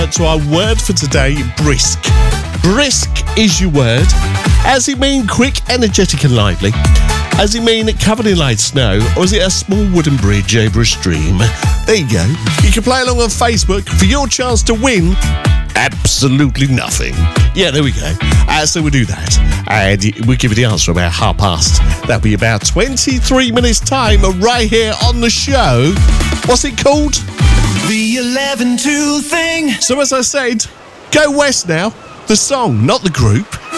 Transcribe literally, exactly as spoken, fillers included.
To our word for today, brisk. Brisk is your word. Does it mean quick, energetic and lively? Does it mean covered in light snow? Or is it a small wooden bridge over a stream? There you go. You can play along on Facebook for your chance to win absolutely nothing. Yeah, there we go. Uh, so we'll do that. And we'll give you the answer about half past. That'll be about twenty-three minutes time right here on the show. What's it called? The eleven two thing. So as I said, go west now. The song, not the group.